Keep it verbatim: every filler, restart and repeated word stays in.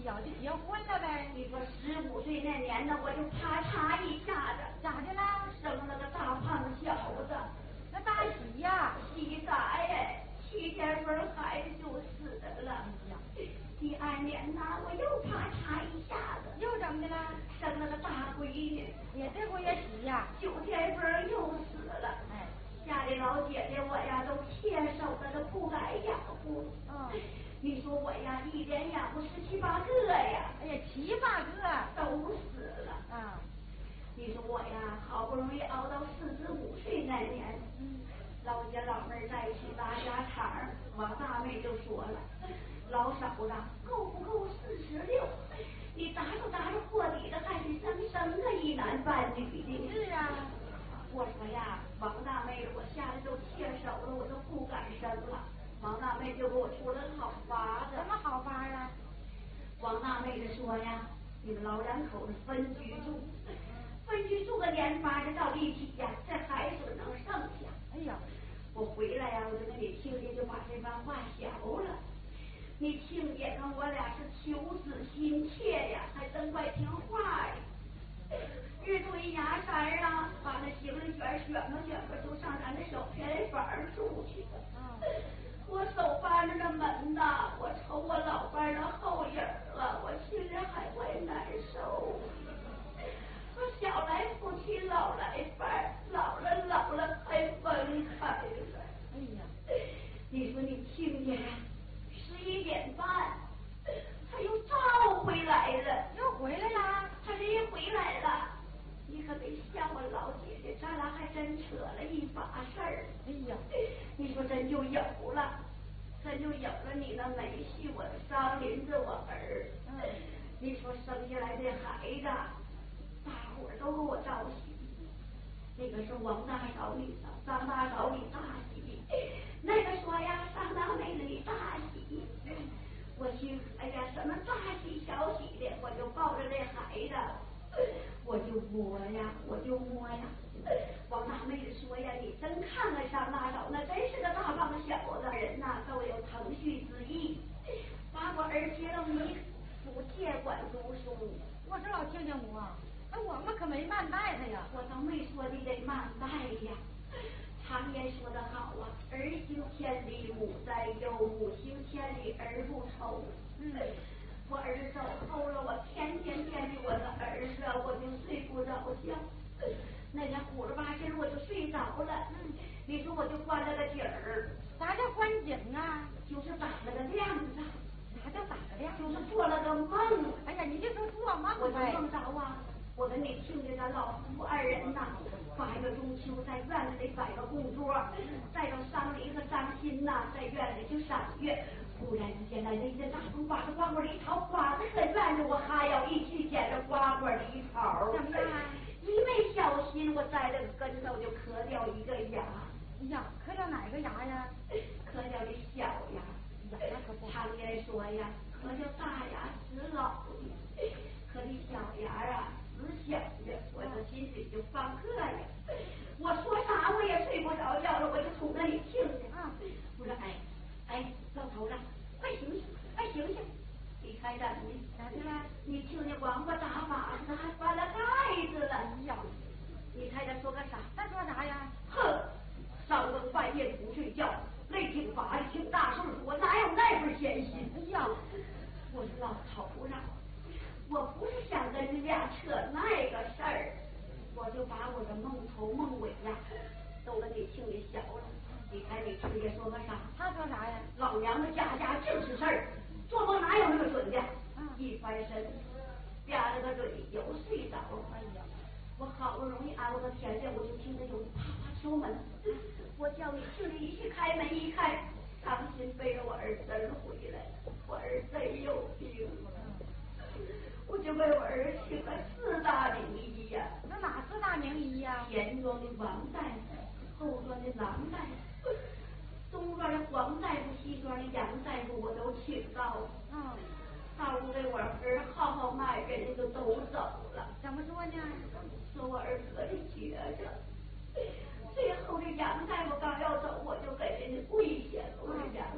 小就结婚了呗。 你说十五岁那年呢，我就啪嚓一下子， 咋的啦？ 生了个大胖小子。 那大喜呀！ 喜啥呀？七天份孩子就死了。 哎呀， 第二年呢，我又啪嚓一下子， 又怎么的啦？ 生了个大闺女。 也这回也喜呀。 九天份又死了。 哎， 家里老姐姐我呀都切手了，都不敢养活。 嗯， 你说我呀一连养活十七八个呀。 哎呀，七八个都死了。 啊。 你说我呀好不容易熬到四十五岁那年， 嗯， 老姐老妹儿在一起拉家常，王大妹就说了，老嫂子够不够四十六？你打着打着破底的还得生生个一男半女的。 是啊。 我说呀，王大妹，我吓得都切手了，我都不敢生了。王大妹就给我出了好法子。 什么好法啊？ 王大妹就说呀，你们老两口子分居住，分居住个年八的到一起呀，这孩子能剩下。 哎呀， 我回来呀，我就跟你亲家就把这番话学了。你亲家跟我俩是求子心切呀，还真怪听话呀。日对牙山啊，把那行李卷选吧选吧，就上咱那小便宜房住去了。 嗯， 我手扒着那门呐，我瞅我老伴儿的后影了，我心里还怪难受。说小来夫妻老来伴，老了老了还分开了。 哎呀， 你说你亲家十一点半，他又召回来了， 又回来啦？ 他这一回来了，你可得笑话老姐姐，咱俩还真扯了一把事儿。 哎呀， 你说真就有了，真就有了你那没戏，我伤临着我儿。 嗯， 你说生下来这孩子，大伙儿都给我着急。那个是王大嫂你张大嫂你大喜，那个说呀张大妹子你大喜。我心哎呀什么大喜小喜的，我就抱着这孩子，我就摸呀我就摸呀。王大妹子说呀，你真看看张大嫂，那真是个大棒小子，人呐都有腾讯之意，把我儿接到你府借管读书。 我说老亲家母啊，那我们可没慢待他呀。 我倒没说你得慢待呀。常言说得好啊，儿行千里母在忧，母行千里儿不愁。 嗯， 我儿子走后了，我天天惦记我的儿子，我就睡不着觉。那天虎了吧劲我就睡着了。嗯，你说我就关了个景儿。 啥叫关景啊？ 就是打了个亮子。 啥叫打个亮？ 就是做了个梦。 哎呀，你就说做梦呗。 我就梦着啊，我跟你亲家咱老夫妇二人呐，八月中秋在院子里摆个供桌，再有桑梨和张心呐，在院里就赏月。忽然之间来了一阵大风，刮着瓜果梨桃，刮着个院子，我还要一起捡着瓜果梨桃。 怎么样啊？ 一没小心，我栽了个跟头，就磕掉一个牙。 哎呀，磕掉哪个牙呀？ 磕掉的小牙。 呀，那可不。 常言说呀，磕掉大牙死老的，磕的小牙啊死小的。我这心里就放客呀。我说啥我也睡不着觉了，我就冲着你听着。 啊， 我说哎哎，老头子，快醒醒，快醒醒！你看怎么的？ 咋的了？ 你听见王八打把子还翻了盖子了。 哎呀， 你猜他说个啥？ 他说啥呀？ 哼！三更半夜不睡觉，累挺乏力，挺大岁数，我哪有那份闲心？ 哎呀， 我说老头子，我不是想跟你俩扯那个事儿，我就把我的梦头梦尾呀，都跟你听你小了。你看你亲家说个啥？ 他说啥呀？ 老娘们家家净是事儿，做梦哪有那么准的？ 嗯， 一翻身，吧着个嘴又睡着了。 哎呀， 我好不容易挨到天亮，我就听着有人啪啪敲门。我叫你亲家一去开门一开，伤心背着我儿子回来了。我儿子有病了，我就为我儿请了四大名医呀。 那哪四大名医呀？ 前庄的王大夫，后庄的郎大夫，东庄的黄大夫，西庄的杨大夫，我都请到了。 嗯， 到屋给我儿号号脉，人家就都走了。 怎么说呢？ 说我儿得的觉着。最后这杨大夫刚要走，我就给人家跪